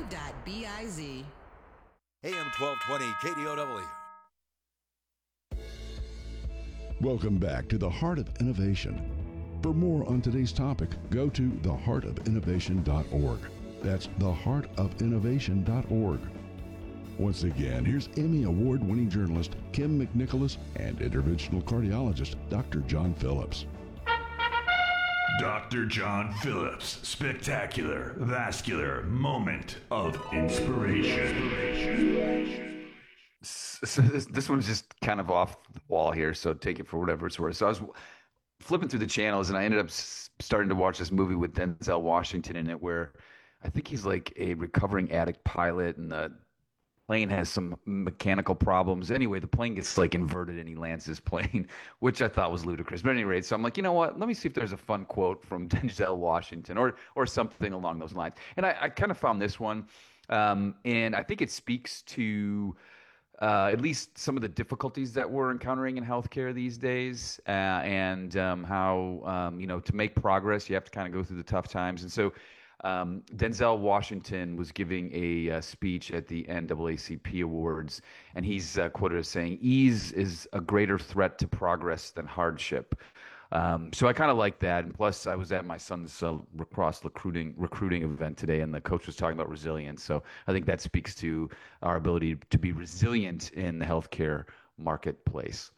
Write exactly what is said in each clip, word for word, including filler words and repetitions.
Biz. A M twelve twenty K D O W. Welcome back to the Heart of Innovation. For more on today's topic, go to the heart of innovation dot org. That's the heart of innovation dot org. Once again, here's Emmy Award-winning journalist Kim McNicholas and interventional cardiologist Doctor John Phillips. Doctor John Phillips, spectacular vascular moment of inspiration. So this, this one's just kind of off the wall here, so take it for whatever it's worth. So I was flipping through the channels, and I ended up s- starting to watch this movie with Denzel Washington in it, where I think he's like a recovering addict pilot, and the plane has some mechanical problems. Anyway, the plane gets like inverted and he lands his plane, which I thought was ludicrous. But anyway, so I'm like, you know what? Let me see if there's a fun quote from Denzel Washington or or something along those lines. And I, I kind of found this one, um, and I think it speaks to uh, at least some of the difficulties that we're encountering in healthcare these days, uh, and um, how um, you know to make progress, you have to kind of go through the tough times. And so um, Denzel Washington was giving a, uh speech at the N double A C P Awards, and he's uh, quoted as saying, "Ease is a greater threat to progress than hardship." Um, so I kind of like that. And plus, I was at my son's uh, lacrosse recruiting recruiting event today, and the coach was talking about resilience. So I think that speaks to our ability to be resilient in the healthcare marketplace.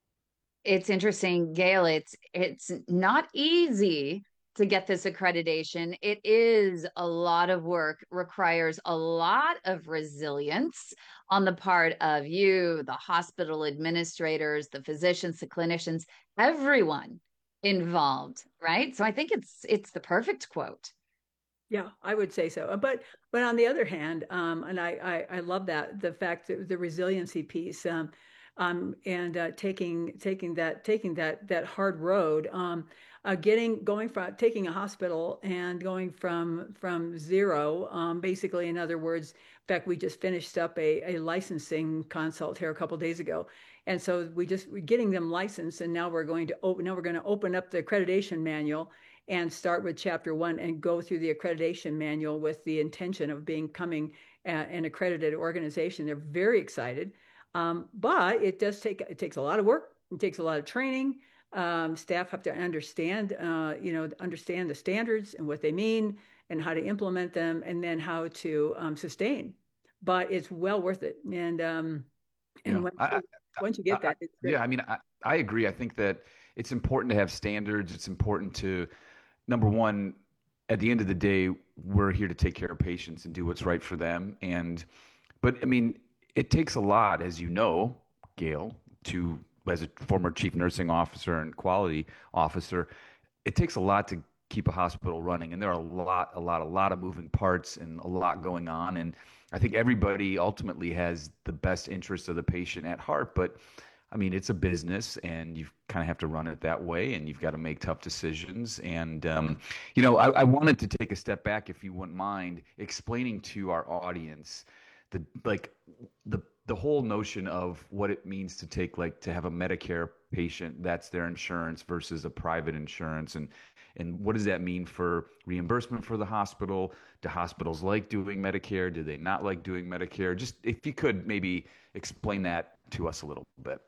It's interesting, Gail. It's it's not easy to get this accreditation. It is a lot of work, requires a lot of resilience on the part of you, the hospital administrators, the physicians, the clinicians, everyone involved, right? So I think it's it's the perfect quote. Yeah, I would say so. But but on the other hand, um, and I, I I love that the fact that the resiliency piece, um, um, and uh, taking taking that taking that that hard road, um, uh, getting going from taking a hospital and going from from zero, um, basically. In other words, in fact, we just finished up a, a licensing consult here a couple days ago, and so we just we're getting them licensed, and now we're going to open now we're going to open up the accreditation manual and start with chapter one and go through the accreditation manual with the intention of becoming a, an accredited organization. They're very excited, um, but it does take it takes a lot of work. It takes a lot of training. Um, staff have to understand, uh, you know, understand the standards and what they mean and how to implement them, and then how to um, sustain. But it's well worth it. And um, and Yeah, once I, I, you, once you I, get I- that, it's great. yeah. I mean, I, I agree. I think that it's important to have standards. It's important to number one, at the end of the day, we're here to take care of patients and do what's right for them. And, but I mean, it takes a lot, as you know, Gail, to, as a former chief nursing officer and quality officer, it takes a lot to keep a hospital running. And there are a lot, a lot, a lot of moving parts and a lot going on. And I think everybody ultimately has the best interest of the patient at heart. But I mean, it's a business, and you kind of have to run it that way, and you've got to make tough decisions. And um, you know, I, I wanted to take a step back, if you wouldn't mind, explaining to our audience the like the the whole notion of what it means to take like to have a Medicare patient that's their insurance versus a private insurance, and and what does that mean for reimbursement for the hospital? Do hospitals like doing Medicare? Do they not like doing Medicare? Just if you could maybe explain that to us a little bit.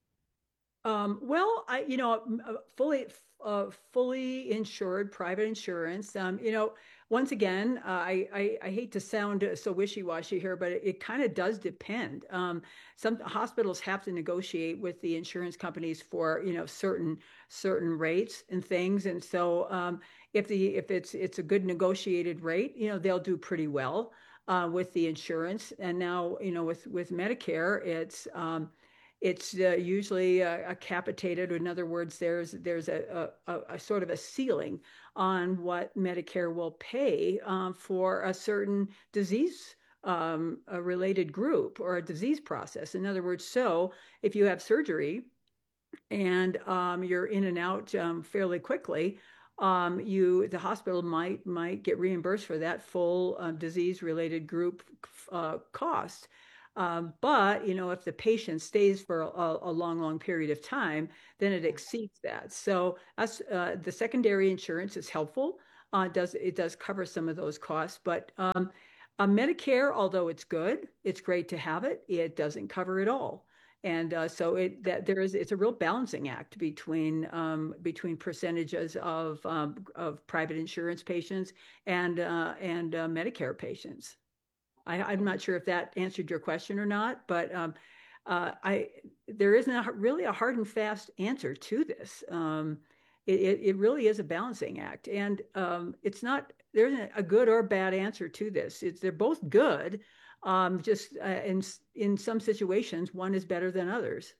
Um, well, I, you know, m- uh, fully, uh, fully insured private insurance. Um, you know, once again, uh, I, I, I hate to sound uh, so wishy-washy here, but it, it kind of does depend. Um, some hospitals have to negotiate with the insurance companies for, you know, certain certain rates and things. And so, um, if the if it's it's a good negotiated rate, you know, they'll do pretty well uh, with the insurance. And now, you know, with with Medicare, it's um, it's uh, usually uh, a capitated. In other words, there's there's a, a, a sort of a ceiling on what Medicare will pay um, for a certain disease um, a related group or a disease process. In other words, so if you have surgery and um, you're in and out um, fairly quickly, um, you the hospital might might get reimbursed for that full uh, disease related group uh, cost. Um, but you know, if the patient stays for a, a long, long period of time, then it exceeds that. So that's uh, the secondary insurance is helpful. Uh, does it does cover some of those costs, but um, Uh, Medicare, although it's good, it's great to have it. It doesn't cover it all. And uh, so it that there is it's a real balancing act between um, between percentages of um, of private insurance patients and uh, and uh, Medicare patients. I, I'm not sure if that answered your question or not, but um, uh, I there isn't a, really a hard and fast answer to this. Um, it, it, it really is a balancing act, and um, it's not there isn't a good or bad answer to this. It's they're both good. Um, just uh, in in some situations, one is better than others.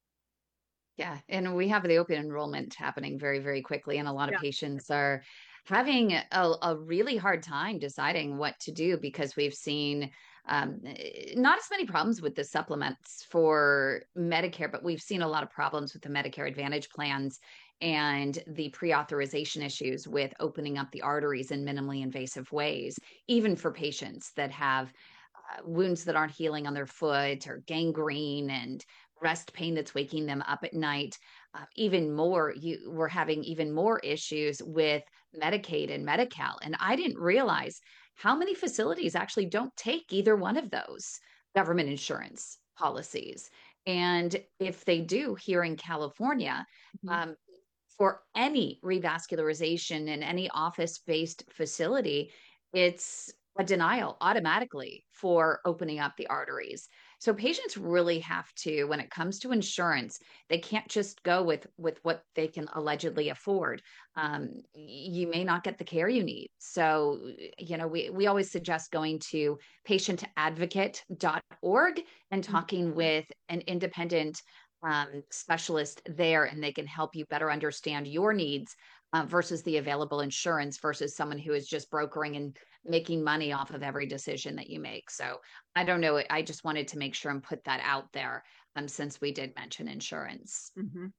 Yeah, and we have the open enrollment happening very, very quickly, and a lot of Yeah. patients are having a, a really hard time deciding what to do because we've seen um, eh, not as many problems with the supplements for Medicare, but we've seen a lot of problems with the Medicare Advantage plans and the pre-authorization issues with opening up the arteries in minimally invasive ways, even for patients that have uh, wounds that aren't healing on their foot or gangrene and rest pain that's waking them up at night. Uh, even more, you we're having even more issues with Medicaid and Medi-Cal. And I didn't realize how many facilities actually don't take either one of those government insurance policies. And if they do here in California, Mhm. um, for any revascularization in any office-based facility, it's a denial automatically for opening up the arteries. So patients really have to, when it comes to insurance, they can't just go with with what they can allegedly afford. Um, you may not get the care you need. So, you know, we we always suggest going to patient advocate dot org and talking with an independent um, specialist there, and they can help you better understand your needs uh, versus the available insurance versus someone who is just brokering and making money off of every decision that you make. So I don't know. I just wanted to make sure and put that out there um, since we did mention insurance. Mhm.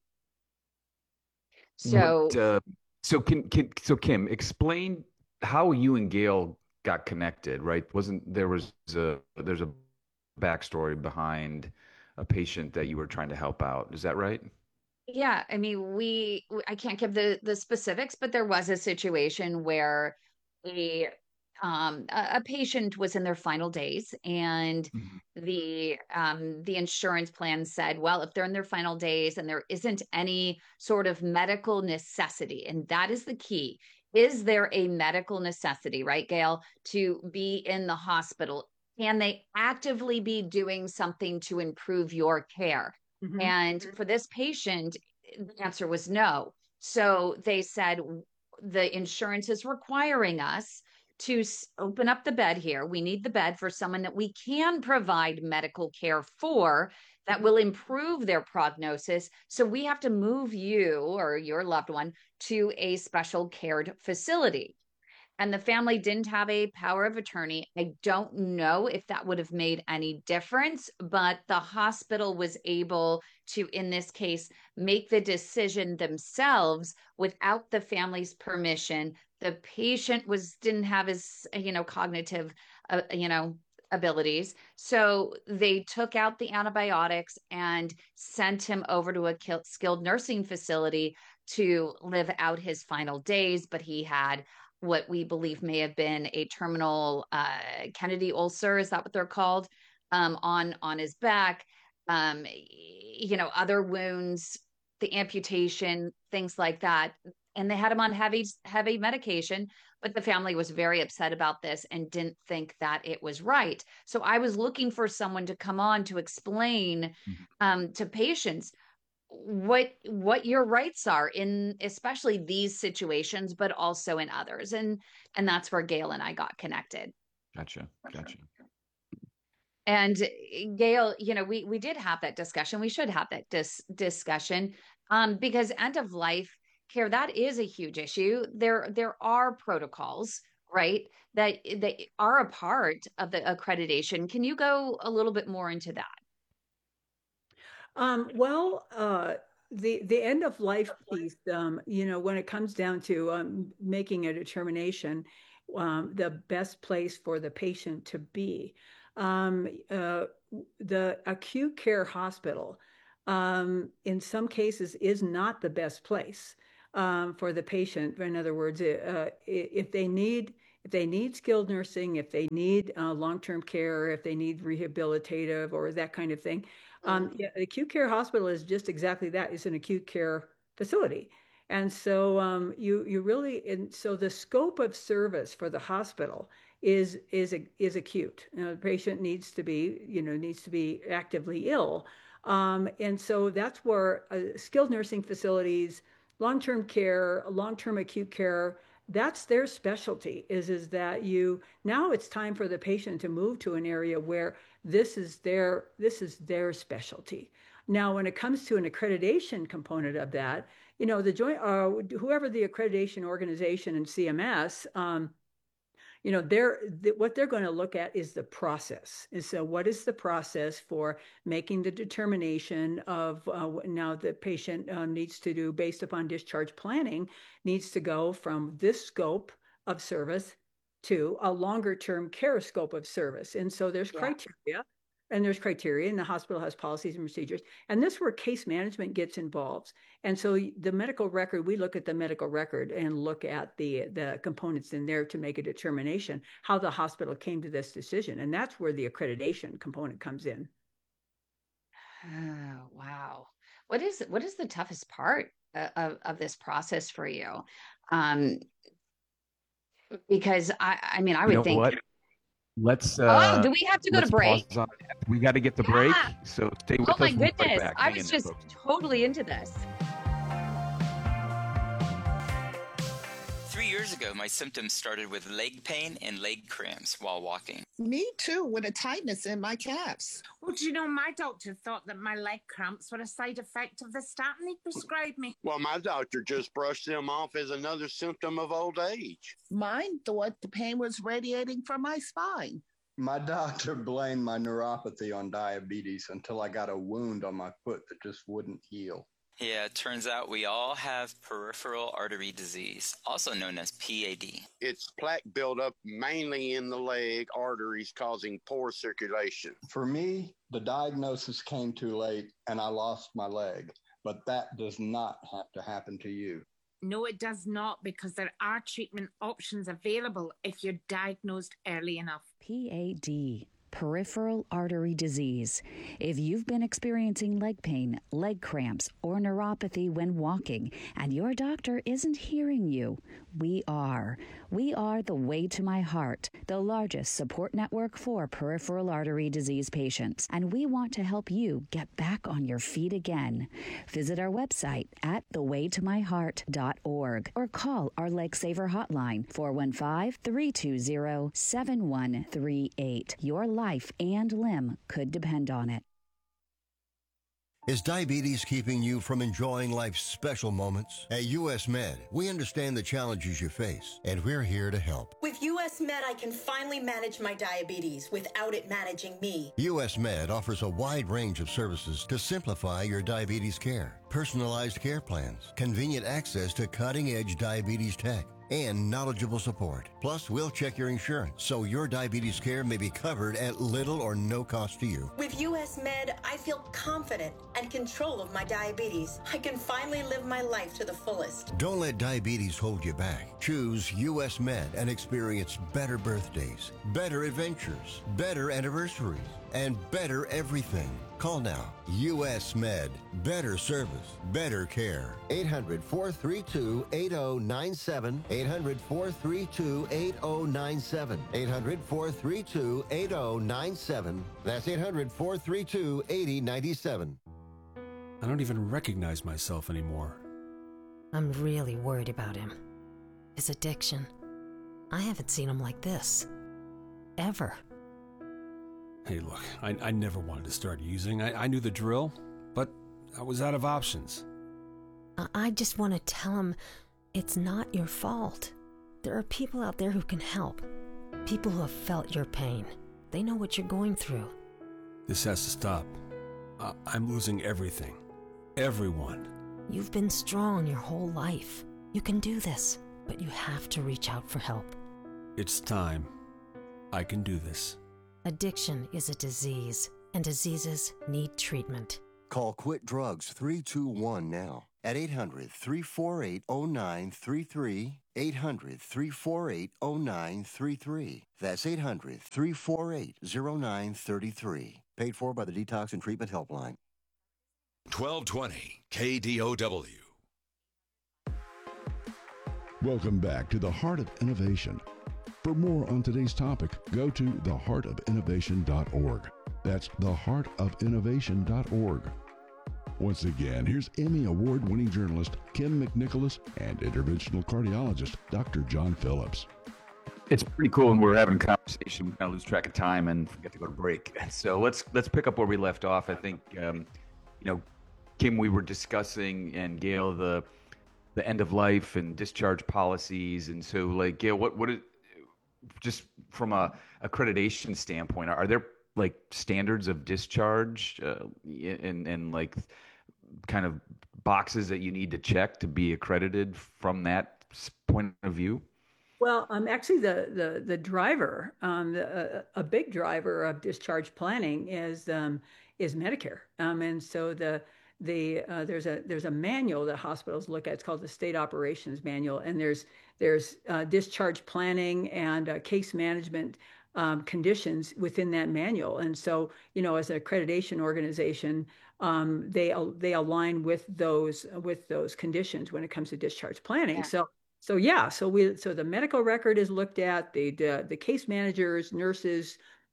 What So uh, so can, can so Kim, explain how you and Gail got connected, right? Wasn't there was a there's a backstory behind a patient that you were trying to help out. Is that right? yeah, I mean, we, I can't give the the specifics, but there was a situation where a um a, a patient was in their final days and Mhm. the um the insurance plan said, well, if they're in their final days and there isn't any sort of medical necessity, and that is the key. Is there a medical necessity, right, Gail, to be in the hospital? Can they actively be doing something to improve your care? Mhm. And for this patient, the answer was no. So they said, the insurance is requiring us to open up the bed here. We need the bed for someone that we can provide medical care for that will improve their prognosis. So we have to move you or your loved one to a special cared facility, and the family didn't have a power of attorney. I don't know if that would have made any difference, but the hospital was able to, in this case, make the decision themselves without the family's permission. The patient was didn't have his, you know, cognitive, uh, you know, abilities. So they took out the antibiotics and sent him over to a skilled nursing facility to live out his final days. But he had what we believe may have been a terminal uh, Kennedy ulcer. Is that what they're called? Um, on on his back, um, you know, other wounds, the amputation, things like that. And they had him on heavy heavy medication, but the family was very upset about this and didn't think that it was right. So I was looking for someone to come on to explain Mhm. um, to patients what what your rights are in especially these situations, but also in others. and and that's where Gail and I got connected. Gotcha. Gotcha. And eh, Gail, you know, we we did have that discussion. We should have that dis- discussion um because end of life care, that is a huge issue. There there are protocols, right, that that are a part of the accreditation. Can you go a little bit more into that? Um, well, uh, the the end of life piece, um, you know, when it comes down to um, making a determination, um, the best place for the patient to be, um, uh, the acute care hospital, um, in some cases, is not the best place um, for the patient. In other words, uh, if they need if they need skilled nursing, if they need uh, long-term care, if they need rehabilitative or that kind of thing. Um, yeah, the acute care hospital is just exactly that. It's an acute care facility. And so um, you you really, and so the scope of service for the hospital is is is acute. You know, the patient needs to be, you know, needs to be actively ill. Um, and so that's where uh, skilled nursing facilities, long-term care, long-term acute care, that's their specialty is, is that you, now it's time for the patient to move to an area where this is their, this is their specialty. Now, when it comes to an accreditation component of that, you know, the joint, uh, whoever the accreditation organization in C M S, um, you know, they're, th- what they're going to look at is the process. And so what is the process for making the determination of uh, now the patient uh, needs to do based upon discharge planning, needs to go from this scope of service to a longer term care scope of service. And so there's yeah. criteria. And there's criteria, and the hospital has policies and procedures. And this is where case management gets involved. And so the medical record, we look at the medical record and look at the, the components in there to make a determination how the hospital came to this decision. And that's where the accreditation component comes in. Oh, wow. What is what is the toughest part of, of this process for you? Um, because I, I mean, I would you know think. What? Let's. Uh, oh, do we have to go to break? We got to get the break, yeah. So stay with us. Oh my we'll goodness! Right I was just there, totally into this. Three years ago, my symptoms started with leg pain and leg cramps while walking. Me too, with a tightness in my calves. Well, do you know, my doctor thought that my leg cramps were a side effect of the statin he prescribed me. Well, my doctor just brushed them off as another symptom of old age. Mine thought the pain was radiating from my spine. My doctor blamed my neuropathy on diabetes until I got a wound on my foot that just wouldn't heal. Yeah, it turns out we all have peripheral artery disease, also known as P A D. It's plaque buildup mainly in the leg arteries causing poor circulation. For me, the diagnosis came too late and I lost my leg, but that does not have to happen to you. No, it does not, because there are treatment options available if you're diagnosed early enough. P A D. Peripheral artery disease. If you've been experiencing leg pain, leg cramps, or neuropathy when walking, and your doctor isn't hearing you, we are. We are the Way to My Heart, the largest support network for peripheral artery disease patients, and we want to help you get back on your feet again. Visit our website at the way to my heart dot org or call our Leg Saver hotline four one five, three two zero, seven one three eight. Your life and limb could depend on it. Is diabetes keeping you from enjoying life's special moments? At U S Med, we understand the challenges you face, and we're here to help. With U S Med, I can finally manage my diabetes without it managing me. U S Med offers a wide range of services to simplify your diabetes care. Personalized care plans, convenient access to cutting-edge diabetes tech, and knowledgeable support. Plus, we'll check your insurance so your diabetes care may be covered at little or no cost to you. With U S Med, I feel confident and control of my diabetes. I can finally live my life to the fullest. Don't let diabetes hold you back. Choose U S Med and experience better birthdays, better adventures, better anniversaries, and better everything. Call now. U S Med. Better service. Better care. eight hundred, four three two, eight oh nine seven. eight hundred, four three two, eight oh nine seven. eight hundred, four three two, eight oh nine seven. That's eight hundred, four three two, eight oh nine seven. I don't even recognize myself anymore. I'm really worried about him. His addiction. I haven't seen him like this. Ever. Hey, look, I, I never wanted to start using. I, I knew the drill, but I was out of options. I just want to tell him it's not your fault. There are people out there who can help. People who have felt your pain. They know what you're going through. This has to stop. I, I'm losing everything. Everyone. You've been strong your whole life. You can do this, but you have to reach out for help. It's time. I can do this. Addiction is a disease, and diseases need treatment. Call Quit Drugs three two one now. at eight hundred, three four eight, oh nine three three, eight hundred, three four eight, oh nine three three. That's eight hundred, three four eight, oh nine three three. Paid for by the Detox and Treatment Helpline. twelve twenty K D O W. Welcome back to the Heart of Innovation. For more on today's topic, go to the heart of innovation dot org. That's the heart of innovation dot org. Once again, here's Emmy Award-winning journalist Kim McNicholas and interventional cardiologist Doctor John Phillips. It's pretty cool when we're having a conversation. We kind of lose track of time and forget to go to break. So let's let's pick up where we left off. I think, um, you know, Kim, we were discussing, and Gail, the the end of life and discharge policies. And so, like, Gail, what what is, just from a accreditation standpoint, are there like standards of discharge uh, and and like kind of boxes that you need to check to be accredited from that point of view? Well, um, actually, the the the driver, um, the, a, a big driver of discharge planning is um, is Medicare, um, and so the the uh, there's a there's a manual that hospitals look at. It's called the State Operations Manual, and there's there's uh, discharge planning and uh, case management um, conditions within that manual. And so, you know, as an accreditation organization, um, they they align with those with those conditions when it comes to discharge planning. Yeah. So. So yeah, so we so the medical record is looked at, the the, the case managers, nurses,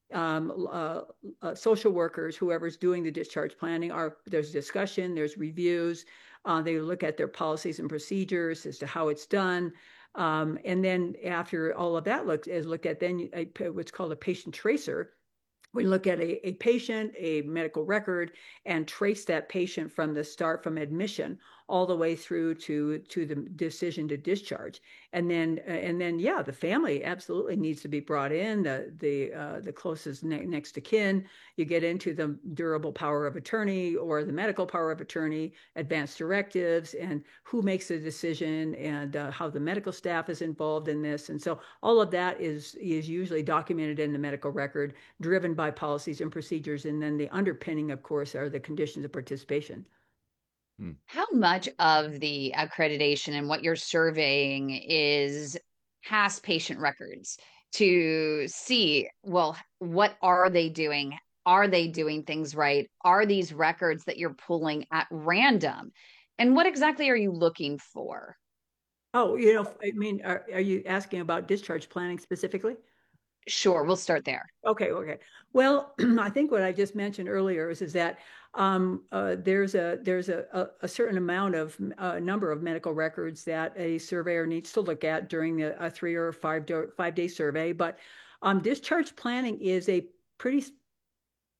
um, uh, uh, social workers, whoever's doing the discharge planning, are there's discussion, there's reviews, uh, they look at their policies and procedures as to how it's done, um, and then after all of that look, is looked at, then a, what's called a patient tracer. We look at a, a patient, a medical record, and trace that patient from the start, from admission, all the way through to to the decision to discharge. And then, and then, yeah, the family absolutely needs to be brought in. The the uh, the closest ne- next to kin. You get into the durable power of attorney or the medical power of attorney, advanced directives, and who makes the decision, and uh, how the medical staff is involved in this. And so all of that is is usually documented in the medical record, driven by policies and procedures. And then the underpinning, of course, are the conditions of participation. How much of the accreditation and what you're surveying is past patient records to see, well, what are they doing? Are they doing things right? Are these records that you're pulling at random? And what exactly are you looking for? Oh, you know, I mean, are, are you asking about discharge planning specifically? Sure, we'll start there. Okay, okay. Well, I think what I just mentioned earlier is, is that um, uh, there's a there's a, a, a certain amount of uh, number of medical records that a surveyor needs to look at during the, a three or five day, five day survey. But um, discharge planning is a pretty